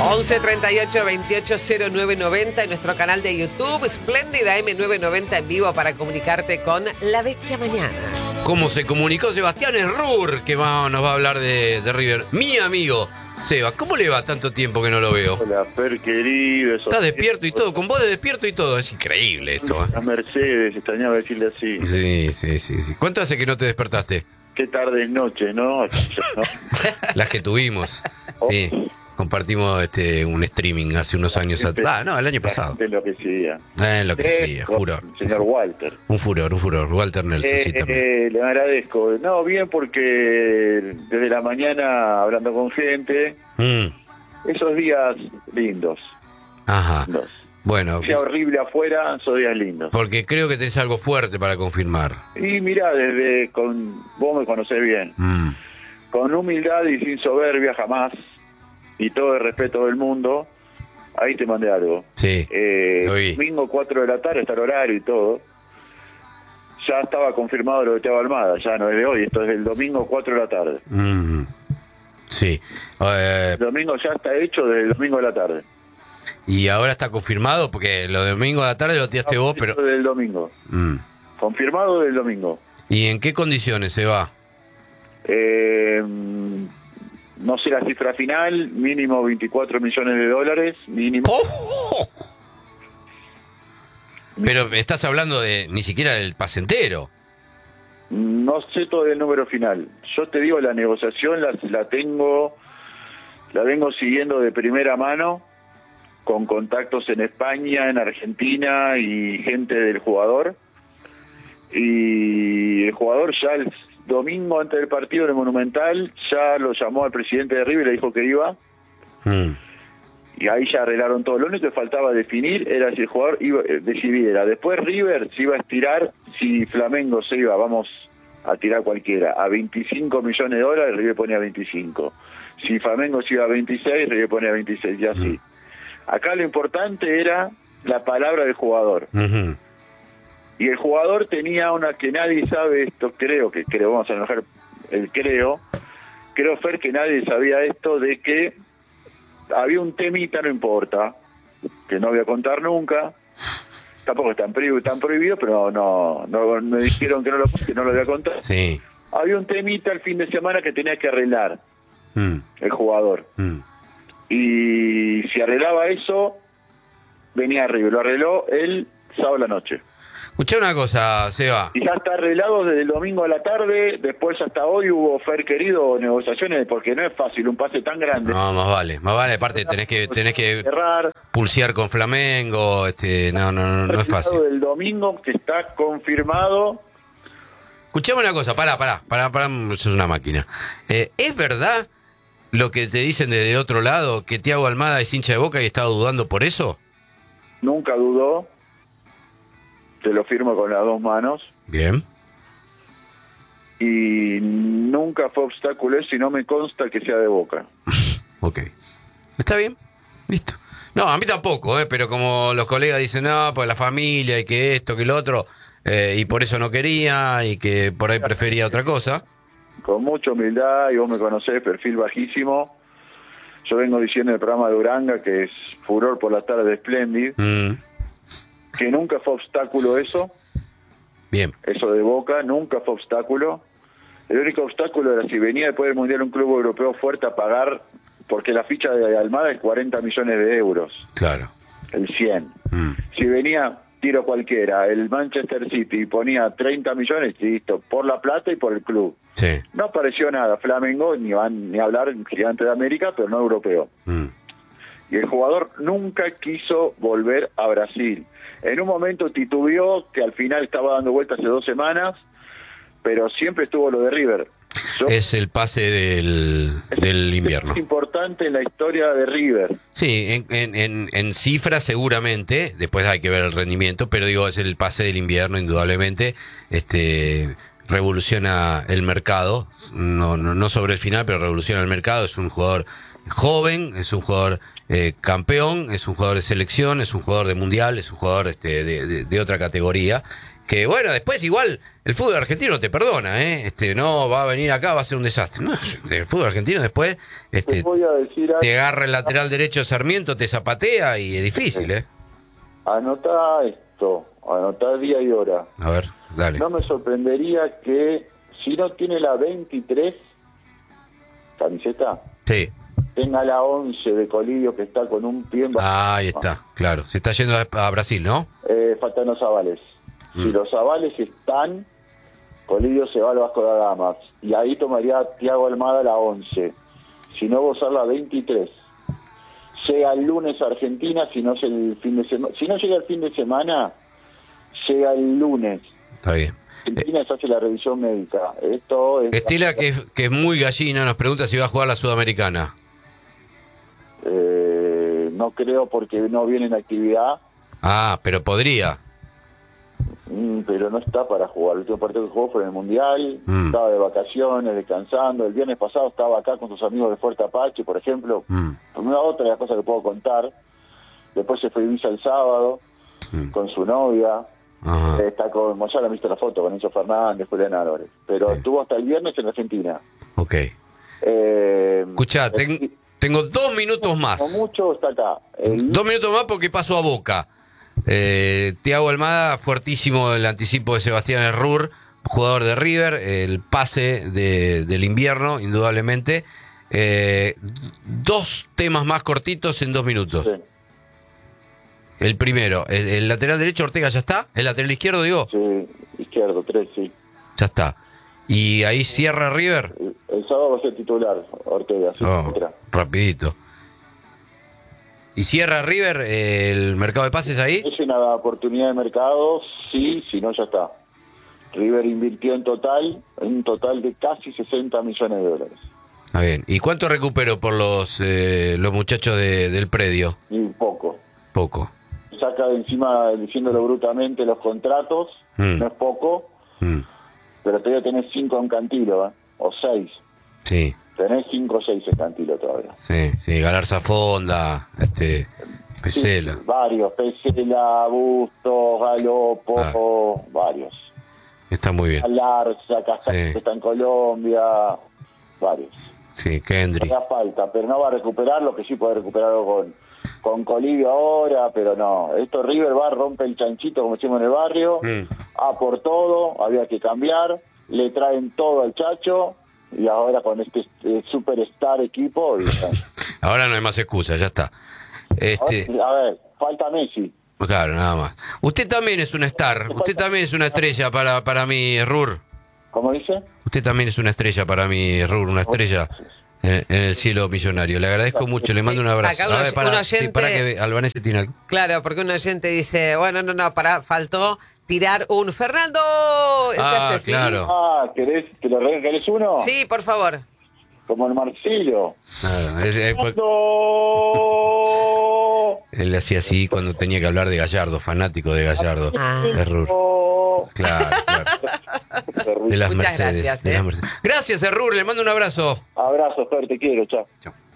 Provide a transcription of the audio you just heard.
11 38 28 0990 en nuestro canal de YouTube, Espléndida M990 en vivo para comunicarte con la Vecchia Mañana. ¿Cómo se comunicó Sebastián Errur, que nos va a hablar de River? Mi amigo Seba, ¿cómo le va? Tanto tiempo que no lo veo. Hola, Fer, querido. Está despierto y todo, con voz de despierto y todo. Es increíble esto, ¿eh? La Mercedes, extrañaba decirle así. Sí. ¿Cuánto hace que no te despertaste? Qué tardes noches, ¿no? Las que tuvimos. Sí. Compartimos un streaming hace unos años atrás. No, el año pasado. Enloquecida. Enloquecida, furor. Señor Walter. Un furor. Walter Nelson, sí, también. Le agradezco. No, bien, porque desde la mañana hablando con gente, esos días lindos. Ajá. Lindos. Bueno. Sea horrible afuera, esos días lindos. Porque creo que tenés algo fuerte para confirmar. Y mirá, vos me conocés bien. Con humildad y sin soberbia jamás, y todo el respeto del mundo, ahí te mandé algo. Sí, lo vi. Domingo 4 de la tarde, está el horario y todo. Ya estaba confirmado lo de Thiago Almada, ya no es de hoy, esto es del domingo 4 de la tarde. Sí. El domingo ya está hecho desde el domingo de la tarde. Y ahora está confirmado, porque lo de domingo de la tarde lo tiraste vos, pero... Del domingo. Confirmado del domingo. ¿Y en qué condiciones se va? No sé la cifra final, mínimo 24 millones de dólares, mínimo. ¡Oh! Pero estás hablando de ni siquiera del pase entero. No sé todavía el número final. Yo te digo, la negociación la vengo siguiendo de primera mano, con contactos en España, en Argentina y gente del jugador. Y el jugador ya el domingo antes del partido en el Monumental ya lo llamó al presidente de River y le dijo que iba. Y ahí ya arreglaron todo. Lo único que faltaba definir era si el jugador decidiera. Después River se iba a estirar, si Flamengo se iba, vamos a tirar cualquiera, a 25 millones de dólares, River ponía 25. Si Flamengo se iba a 26, River ponía 26, y así. Acá lo importante era la palabra del jugador. Y el jugador tenía una que nadie sabe esto, creo, vamos a enojar creo, Fer, que nadie sabía esto, de que había un temita, no importa, que no voy a contar nunca, tampoco es tan prohibido, pero no me dijeron que no lo voy a contar. Sí. Había un temita el fin de semana que tenía que arreglar el jugador. Y si arreglaba eso, venía arriba, lo arregló el sábado a la noche. Escuchá una cosa, Seba. Y ya está arreglado desde el domingo a la tarde, después hasta hoy hubo, Fer querido, negociaciones, porque no es fácil un pase tan grande. No, más vale, aparte tenés que cerrar, pulsear con Flamengo, no es fácil. El domingo que está confirmado. Escuchame una cosa, pará, sos una máquina. ¿Es verdad lo que te dicen desde otro lado, que Thiago Almada es hincha de Boca y estaba dudando por eso? Nunca dudó. Te lo firmo con las dos manos. Bien. Y nunca fue obstáculo eso y no me consta que sea de Boca. Ok. Está bien. Listo. No, a mí tampoco, pero como los colegas dicen, no, pues la familia y que esto, que lo otro, y por eso no quería y que por ahí prefería otra cosa. Con mucha humildad, y vos me conocés, perfil bajísimo. Yo vengo diciendo en el programa de Uranga, que es furor por la tarde de Splendid, que nunca fue obstáculo eso. Bien. Eso de Boca, nunca fue obstáculo. El único obstáculo era si venía después del Mundial un club europeo fuerte a pagar, porque la ficha de Almada es 40 millones de euros. Claro. El 100. Si venía, tiro cualquiera, el Manchester City y ponía 30 millones, listo, por la plata y por el club. Sí. No apareció nada. Flamengo, ni hablar, gigante de América, pero no europeo. Y el jugador nunca quiso volver a Brasil. En un momento titubeó, que al final estaba dando vueltas hace 2 semanas, pero siempre estuvo lo de River. Es el pase del invierno. Es importante en la historia de River. Sí, en cifras seguramente, después hay que ver el rendimiento, pero digo, es el pase del invierno, indudablemente. Revoluciona el mercado, no sobre el final, pero revoluciona el mercado. Es un jugador joven, es un jugador campeón, es un jugador de selección, es un jugador de mundial, es un jugador de otra categoría. Que bueno, después igual el fútbol argentino te perdona, no va a venir acá, va a ser un desastre. No, el fútbol argentino después Te voy a decir algo. te agarra el lateral derecho de Sarmiento, te zapatea y es difícil, Anotá esto, anotá día y hora. A ver, dale. No me sorprendería que si no tiene la 23 camiseta, Sí. tenga la 11 de Colidio, que está con un pie en Ahí está, claro. Se está yendo a Brasil, ¿no? faltan los avales. Si los avales están, Colidio se va al Vasco da Gama. Y ahí tomaría Thiago Almada la 11. Si no, va a usar la 23. Llega el lunes a Argentina, si no es el fin de semana. Si no llega el fin de semana, llega el lunes. Está bien. Argentina se hace la revisión médica. Esto es... Estela, que es muy gallina, nos pregunta si va a jugar la Sudamericana. No creo porque no viene en actividad. Ah, pero podría. Pero no está para jugar. El último partido que jugó fue en el Mundial. Estaba de vacaciones, descansando. El viernes pasado estaba acá con sus amigos de Fuerte Apache, por ejemplo. Una otra de las cosas que puedo contar. Después se fue a Ibiza el sábado con su novia. Está con, ya la han visto la foto, con Enzo Fernández, Julián Álvarez. Pero estuvo hasta el viernes en Argentina. Ok. Escuchá, tengo 2 minutos más. No mucho, está acá. 2 minutos más porque paso a Boca. Thiago Almada, fuertísimo el anticipo de Sebastián Errur, jugador de River, el pase del invierno, indudablemente. 2 temas más cortitos en 2 minutos. Sí. El primero, el lateral derecho Ortega ya está. ¿El lateral izquierdo, digo? Sí, izquierdo, 3, sí. Ya está. ¿Y ahí cierra River? El sábado va a ser titular, Ortega. Sí, rapidito. ¿Y cierra River el mercado de pases ahí? Es una oportunidad de mercado, sí, si no ya está. River invirtió en un total de casi 60 millones de dólares. Está bien. ¿Y cuánto recuperó por los muchachos del predio? Y poco. Poco. Saca de encima, diciéndolo brutamente, los contratos, no es poco, pero todavía tenés 5 en Cantilo, o 6. Sí. Tenés 5 o 6 en Cantilo todavía. Sí, Galarza Fonda, Pesela. Sí, varios, Pesela, Bustos, Galopo, varios. Está muy bien. Galarza, Castillo, que está en Colombia, varios. Sí, Kendrick. No falta, pero no va a recuperar lo que sí puede recuperarlo con Colidio ahora, pero no. Esto River va, rompe el chanchito, como decimos en el barrio, por todo, había que cambiar, le traen todo al Chacho, y ahora con este superstar equipo... Ahora no hay más excusa, ya está. A ver, falta Messi. Claro, nada más. Usted también es una star, usted también es una estrella para mí, Rur. ¿Cómo dice? Usted también es una estrella para mí, Rur, una estrella en el cielo millonario. Le agradezco mucho, le mando un abrazo. Acá un oyente... para que Albanese tiene algo. Claro, porque un oyente dice, bueno, faltó tirar un Fernando. Claro. ¿Querés uno? Sí, por favor. Como el Marcillo. Él hacía así cuando tenía que hablar de Gallardo, fanático de Gallardo. Errur. Claro. De las Muchas Mercedes. gracias. De las Mercedes. Gracias, Errur, le mando un abrazo. Abrazo, Fer, te quiero, chao.